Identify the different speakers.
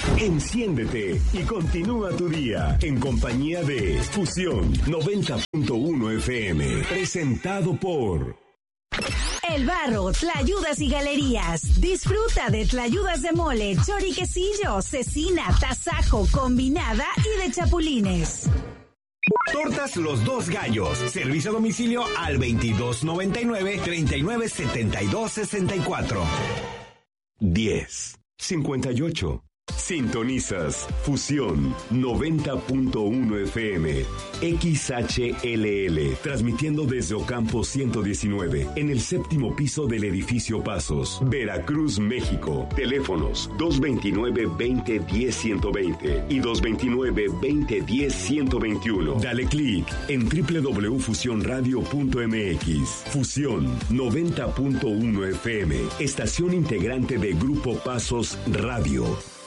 Speaker 1: Enciéndete y continúa tu día en compañía de Fusión 90.1 FM. Presentado por
Speaker 2: El Barro, Tlayudas y Galerías. Disfruta de tlayudas de mole, choriquecillo, cecina, tasajo, combinada y de chapulines.
Speaker 1: Tortas Los Dos Gallos. Servicio a domicilio al 2299-397264. 10:58. Sintonizas Fusión 90.1 FM XHLL, transmitiendo desde Ocampo 119 en el séptimo piso del edificio Pasos, Veracruz, México. Teléfonos 229-2010-120 y 229-2010-121. Dale clic en www.fusionradio.mx. Fusión 90.1 FM, estación integrante de Grupo Pasos Radio.